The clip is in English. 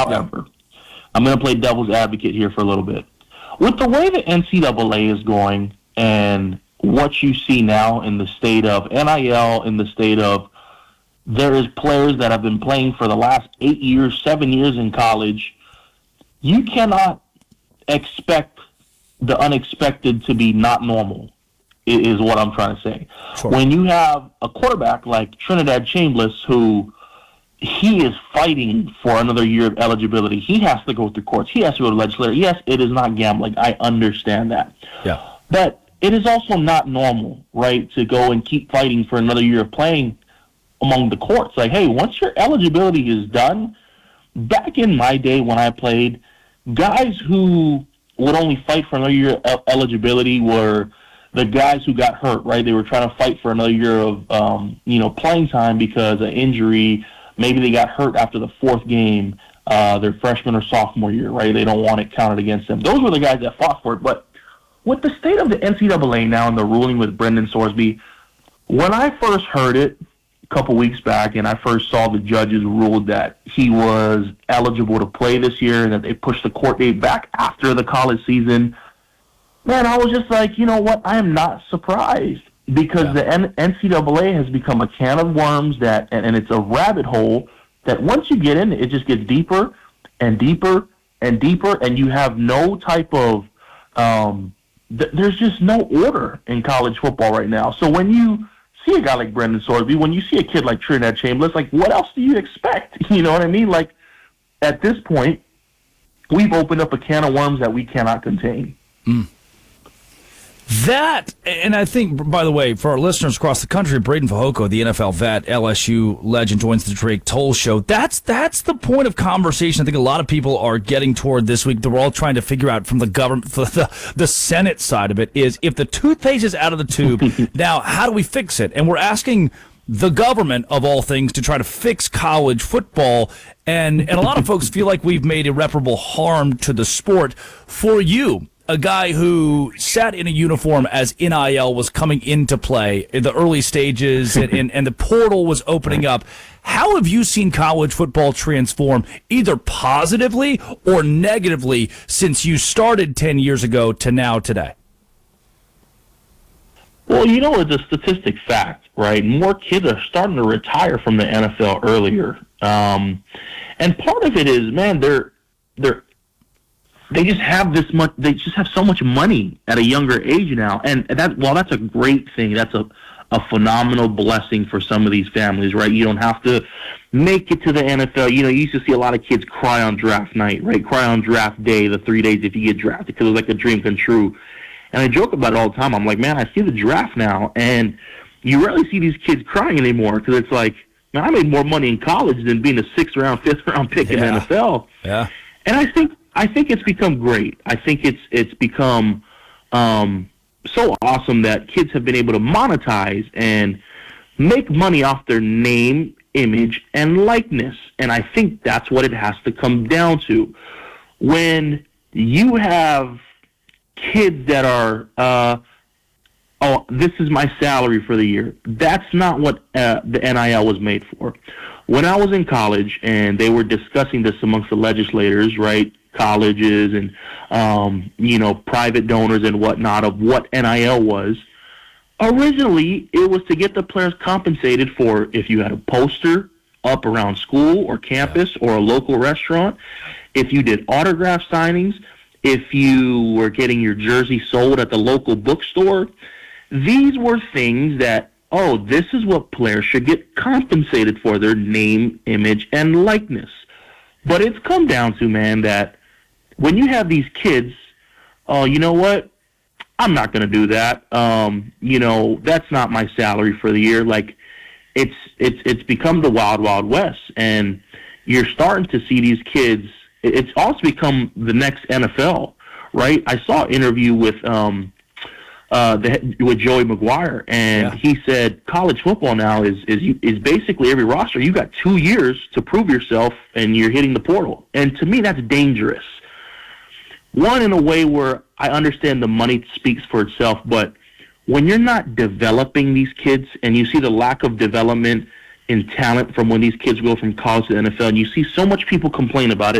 However, I'm going to play devil's advocate here for a little bit. With the way the NCAA is going and what you see now in the state of NIL, in the state of there is players that have been playing for the last 8 years, 7 years in college, you cannot expect the unexpected to be not normal, is what I'm trying to say. Sure. When you have a quarterback like Trinidad Chambliss, who he is fighting for another year of eligibility, he has to go through courts. He has to go to legislature. Yes, it is not gambling. I understand that. Yeah. But it is also not normal, right, to go and keep fighting for another year of playing among the courts. Like, hey, once your eligibility is done, back in my day when I played, guys who would only fight for another year of eligibility were the guys who got hurt, right? They were trying to fight for another year of, playing time because of injury. Maybe they got hurt after the fourth game, their freshman or sophomore year, right? They don't want it counted against them. Those were the guys that fought for it. But with the state of the NCAA now and the ruling with Brendan Sorsby, when I first heard it a couple weeks back and I first saw the judges ruled that he was eligible to play this year and that they pushed the court date back after the college season, man, I was just like, you know what? I am not surprised because the NCAA has become a can of worms and it's a rabbit hole that once you get in, it just gets deeper and deeper and deeper, and you have no type of there's just no order in college football right now. So when you see a guy like Brendan Sorsby, when you see a kid like Trinidad Chambliss, like, what else do you expect? You know what I mean? Like, at this point, we've opened up a can of worms that we cannot contain. That, and I think, by the way, for our listeners across the country, Braden Fehoko, the NFL vet, LSU legend, joins the Drake Toll Show. That's the point of conversation I think a lot of people are getting toward this week that we're all trying to figure out from the government, the Senate side of it, is if the toothpaste is out of the tube, now how do we fix it? And we're asking the government, of all things, to try to fix college football. And a lot of folks feel like we've made irreparable harm to the sport. For you, a guy who sat in a uniform as NIL was coming into play in the early stages and the portal was opening up, how have you seen college football transform either positively or negatively since you started 10 years ago to now today? Well, you know, it's a statistic fact, right? More kids are starting to retire from the NFL earlier. And part of it is, man, they just have this much. They just have so much money at a younger age now, and that's a great thing. That's a phenomenal blessing for some of these families, right? You don't have to make it to the NFL. You know, you used to see a lot of kids cry on draft night, right? Cry on draft day, the 3 days if you get drafted, because it was like a dream come true. And I joke about it all the time. I'm like, man, I see the draft now, and you rarely see these kids crying anymore because it's like, man, I made more money in college than being a 6th round, 5th round pick in the NFL. Yeah. And I think it's become great. I think it's become so awesome that kids have been able to monetize and make money off their name, image, and likeness. And I think that's what it has to come down to. When you have kids that are, this is my salary for the year. That's not what the NIL was made for. When I was in college and they were discussing this amongst the legislators, right, colleges and, private donors and whatnot of what NIL was, originally it was to get the players compensated for if you had a poster up around school or campus or a local restaurant, if you did autograph signings, if you were getting your jersey sold at the local bookstore. These were things that, this is what players should get compensated for, their name, image, and likeness. But it's come down to, man, that when you have these kids, you know what? I'm not going to do that. That's not my salary for the year. Like, it's become the wild, wild west. And you're starting to see these kids. It's also become the next NFL, right? I saw an interview with with Joey McGuire, and he said college football now is basically every roster. You got 2 years to prove yourself, and you're hitting the portal. And to me, that's dangerous. One, in a way where I understand the money speaks for itself, but when you're not developing these kids, and you see the lack of development in talent from when these kids go from college to the NFL, and you see so much people complain about it.